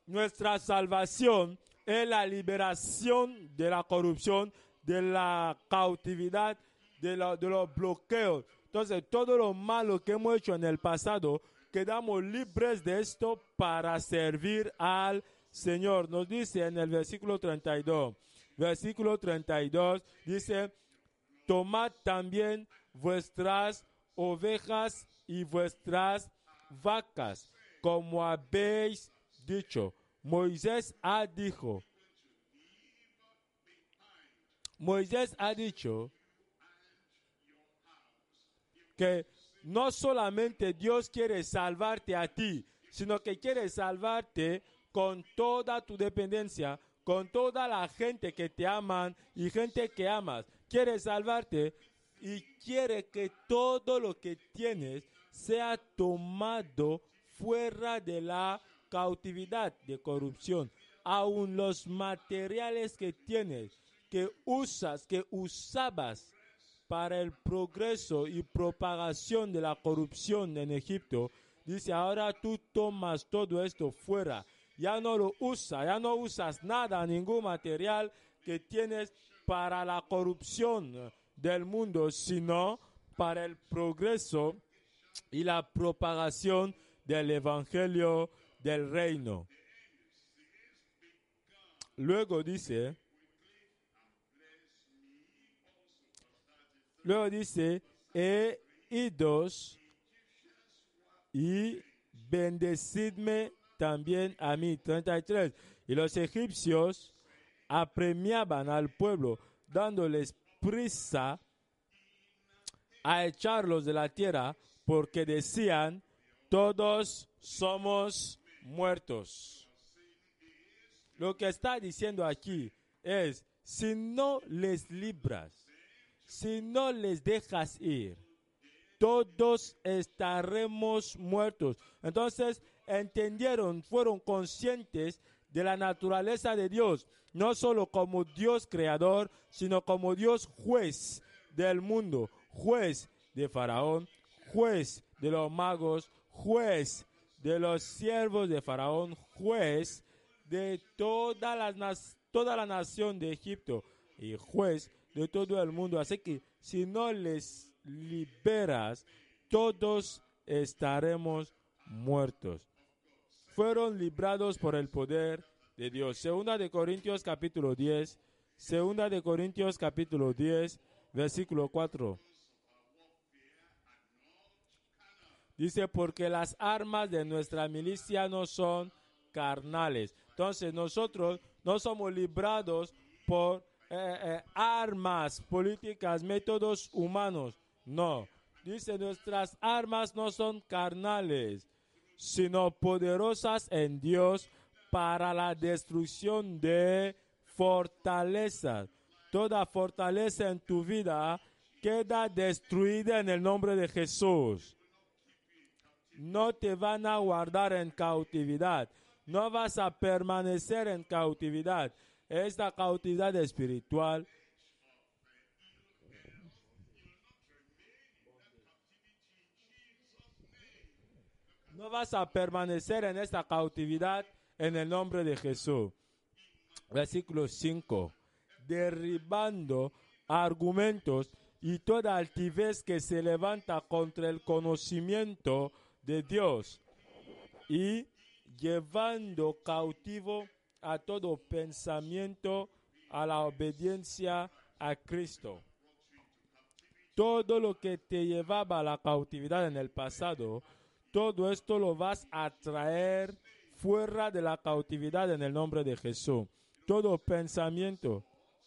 nuestra salvación es la liberación de la corrupción, de la cautividad, de los bloqueos. Entonces, todo lo malo que hemos hecho en el pasado, quedamos libres de esto para servir al Señor. Nos dice en el versículo 32. Versículo 32 dice: tomad también vuestras ovejas y vuestras vacas, como habéis dicho. Moisés ha dicho que no solamente Dios quiere salvarte a ti, sino que quiere salvarte con toda tu dependencia, con toda la gente que te aman y gente que amas. Quiere salvarte y quiere que todo lo que tienes sea tomado fuera de la cautividad de corrupción. Aún los materiales que tienes, que usabas para el progreso y propagación de la corrupción en Egipto, dice, ahora tú tomas todo esto fuera. Ya no lo usas, ya no usas nada, ningún material que tienes para la corrupción del mundo, sino para el progreso y la propagación del evangelio del reino. Luego dice, idos y bendecidme también a mí. 33. Y los egipcios apremiaban al pueblo, dándoles prisa a echarlos de la tierra, porque decían, todos somos muertos. Lo que está diciendo aquí es, si no les libras, si no les dejas ir, todos estaremos muertos. Entonces entendieron, fueron conscientes de la naturaleza de Dios, no solo como Dios creador, sino como Dios juez del mundo, juez de Faraón, juez de los magos, juez de los siervos de Faraón, juez de toda la nación de Egipto y juez de todo el mundo. Así que si no les liberas, todos estaremos muertos. Fueron librados por el poder de Dios. Segunda de Corintios capítulo 10, versículo 4. Dice, porque las armas de nuestra milicia no son carnales. Entonces nosotros no somos librados por armas políticas, métodos humanos. No. Dice, nuestras armas no son carnales, sino poderosas en Dios para la destrucción de fortalezas. Toda fortaleza en tu vida queda destruida en el nombre de Jesús. No te van a guardar en cautividad. No vas a permanecer en cautividad. Esta cautividad espiritual no vas a permanecer en esta cautividad en el nombre de Jesús. Versículo 5. Derribando argumentos y toda altivez que se levanta contra el conocimiento de Dios y llevando cautivo a todo pensamiento a la obediencia a Cristo. Todo lo que te llevaba a la cautividad en el pasado, todo esto lo vas a traer fuera de la cautividad en el nombre de Jesús. Todo pensamiento.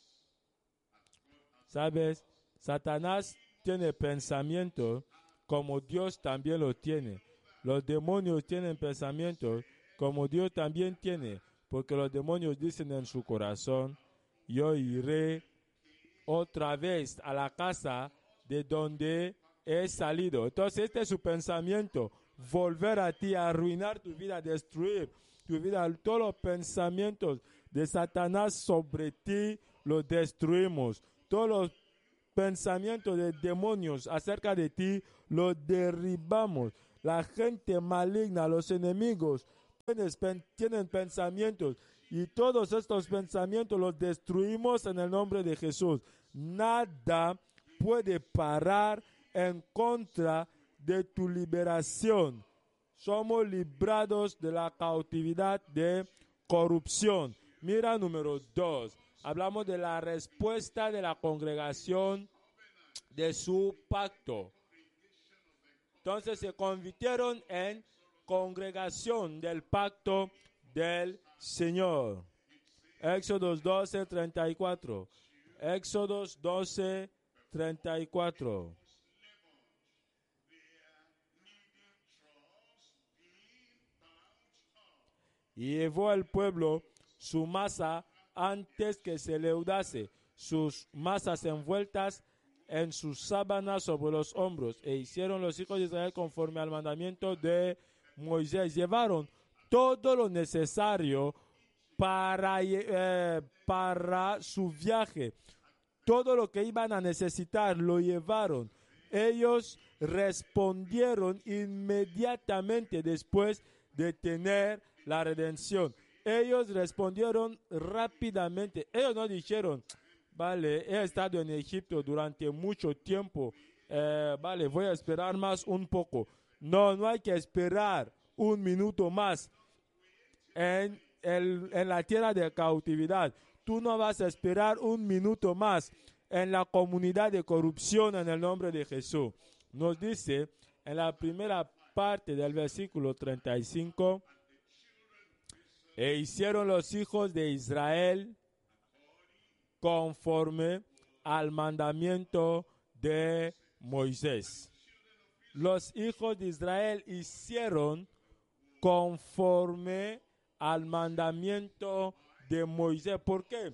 ¿Sabes? Satanás tiene pensamiento como Dios también lo tiene. Los demonios tienen pensamientos como Dios también tiene, porque los demonios dicen en su corazón, yo iré otra vez a la casa de donde he salido. Entonces este es su pensamiento, volver a ti, arruinar tu vida, destruir tu vida. Todos los pensamientos de Satanás sobre ti los destruimos. Todos los pensamientos de demonios acerca de ti los derribamos. La gente maligna, los enemigos, tienen pensamientos y todos estos pensamientos los destruimos en el nombre de Jesús. Nada puede parar en contra de tu liberación. Somos librados de la cautividad de corrupción. Mira número 2. Hablamos de la respuesta de la congregación de su pacto. Entonces se convirtieron en congregación del pacto del Señor. Éxodos 12:34. Éxodos 12:34. Y llevó al pueblo su masa antes que se leudase, sus masas envueltas en sus sábanas sobre los hombros. E hicieron los hijos de Israel conforme al mandamiento de Moisés. Llevaron todo lo necesario para su viaje. Todo lo que iban a necesitar lo llevaron. Ellos respondieron inmediatamente después de tener la redención. Ellos respondieron rápidamente. Ellos no dijeron, vale, he estado en Egipto durante mucho tiempo, vale, voy a esperar más un poco. No hay que esperar un minuto más en la tierra de cautividad. Tú no vas a esperar un minuto más en la comunidad de corrupción en el nombre de Jesús. Nos dice en la primera parte del versículo 35, e hicieron los hijos de Israel conforme al mandamiento de Moisés. Los hijos de Israel hicieron conforme al mandamiento de Moisés. ¿Por qué?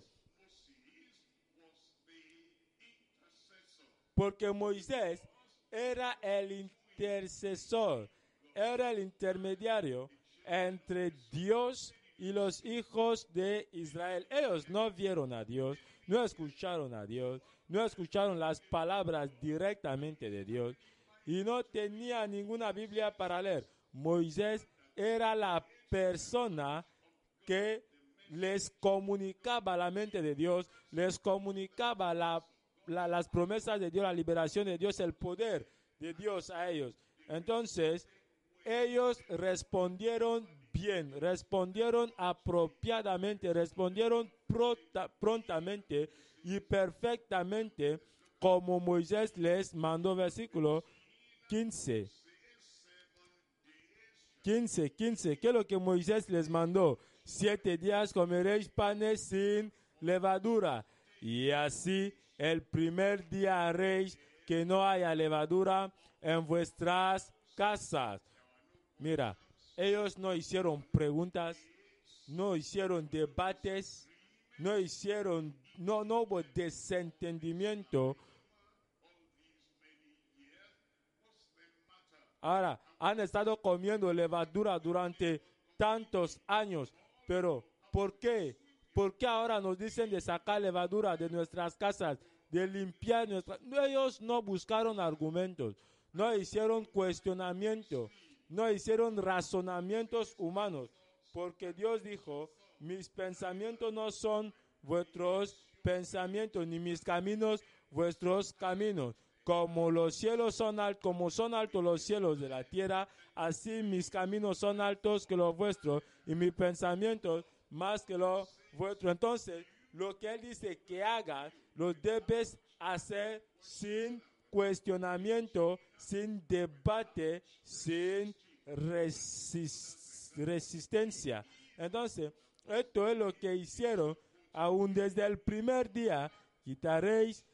Porque Moisés era el intercesor, era el intermediario entre Dios y los hijos de Israel. Ellos no vieron a Dios, no escucharon a Dios, no escucharon las palabras directamente de Dios y no tenían ninguna Biblia para leer. Moisés era la persona que les comunicaba la mente de Dios, les comunicaba las promesas de Dios, la liberación de Dios, el poder de Dios a ellos. Entonces, ellos respondieron bien, respondieron apropiadamente, respondieron prontamente y perfectamente como Moisés les mandó. Versículo 15. ¿Qué es lo que Moisés les mandó? 7 días comeréis panes sin levadura. Y así el primer día haréis que no haya levadura en vuestras casas. Mira, ellos no hicieron preguntas, no hicieron debates, no hubo desentendimiento. Ahora, han estado comiendo levadura durante tantos años, pero ¿por qué? ¿Por qué ahora nos dicen de sacar levadura de nuestras casas, de limpiar nuestras? Ellos no buscaron argumentos, no hicieron cuestionamiento, no hicieron razonamientos humanos, porque Dios dijo, mis pensamientos no son vuestros pensamientos, ni mis caminos vuestros caminos. Como los cielos son altos, como son altos los cielos de la tierra, así mis caminos son altos que los vuestros, y mis pensamientos más que los vuestros. Entonces, lo que Él dice que hagas, lo debes hacer sin cuestionamiento, sin debate, sin resistencia. Entonces, esto es lo que hicieron aún desde el primer día. Quitaréis